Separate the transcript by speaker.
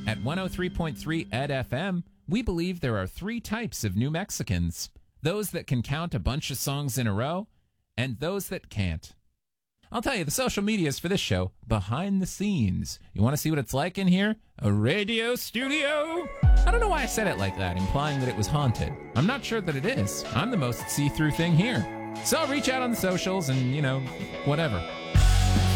Speaker 1: At 103.3 Ed FM, we believe there are three types of New Mexicans: those that can count a bunch of songs in a row, and those that can't. I'll tell you, the social medias for this show, behind the scenes. You want to see what it's like in here? A radio studio? I don't know why I said it like that, implying that it was haunted. I'm not sure that it is. I'm the most see-through thing here. So reach out on the socials and, whatever.